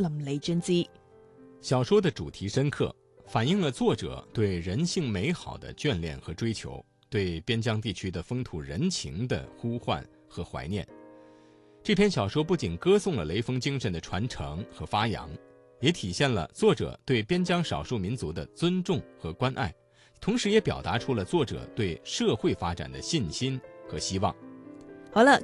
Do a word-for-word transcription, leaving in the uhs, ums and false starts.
淋漓盡致。 小说的主题深刻，反映了作者对人性美好的眷恋和追求，对边疆地区的风土人情的呼唤和怀念。这篇小说不仅歌颂了雷锋精神的传承和发扬，也体现了作者对边疆少数民族的尊重和关爱，同时也表达出了作者对社会发展的信心和希望。 好了，